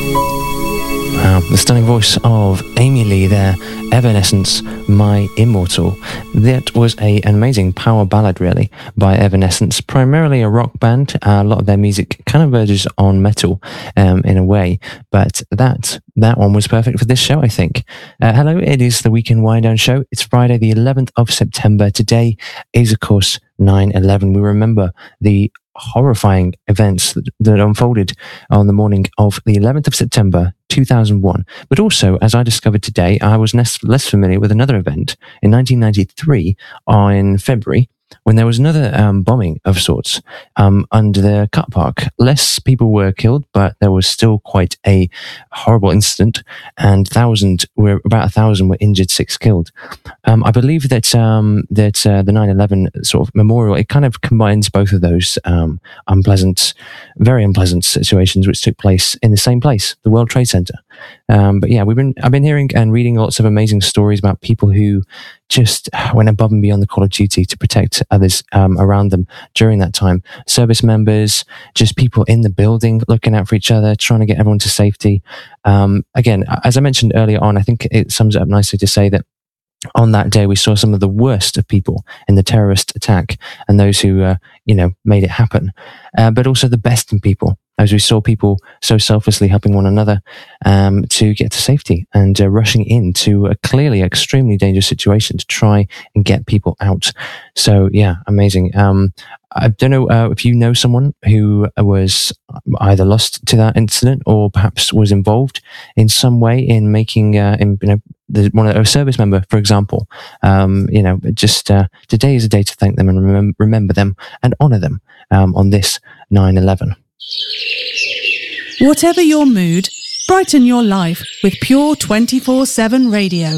Wow, the stunning voice of Amy Lee there, Evanescence, My Immortal. That was an amazing power ballad, really, by Evanescence, primarily a rock band. A lot of their music kind of verges on metal in a way, but that one was perfect for this show, I think. Hello, it is the Weekend Wind Down Show. It's Friday, the 11th of September. Today is, of course, 9/11. We remember the horrifying events that unfolded on the morning of the 11th of September 2001. But also, as I discovered today, I was less familiar with another event in 1993 in February, when there was another bombing of sorts under the car park. Less people were killed, but there was still quite a horrible incident, and about 1,000 were injured, 6 killed. I believe that the 9/11 sort of memorial, it kind of combines both of those very unpleasant situations which took place in the same place, the World Trade Center. But yeah, I've been hearing and reading lots of amazing stories about people who just went above and beyond the call of duty to protect others around them during that time. Service members, just people in the building looking out for each other, trying to get everyone to safety. Again, as I mentioned earlier on, I think it sums it up nicely to say that on that day, we saw some of the worst of people in the terrorist attack and those who, made it happen, but also the best in people, as we saw people so selflessly helping one another to get to safety and rushing into a clearly extremely dangerous situation to try and get people out. So, yeah, amazing. I don't know if you know someone who was either lost to that incident or perhaps was involved in some way in making, a service member, for example. Today is a day to thank them and remember them and honour them on this 9/11. Whatever your mood, brighten your life with Pure 24/7 Radio.